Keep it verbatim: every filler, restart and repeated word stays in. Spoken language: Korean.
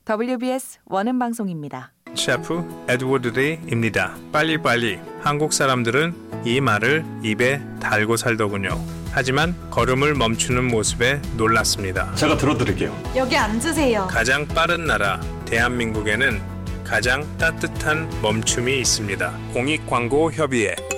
더블유비에스 원음 방송입니다. 셰프 에드워드 리입니다. 빨리빨리. 한국 사람들은 이 말을 입에 달고 살더군요. 하지만 걸음을 멈추는 모습에 놀랐습니다. 제가 들어드릴게요. 여기 앉으세요. 가장 빠른 나라 대한민국에는 가장 따뜻한 멈춤이 있습니다. 공익광고협의회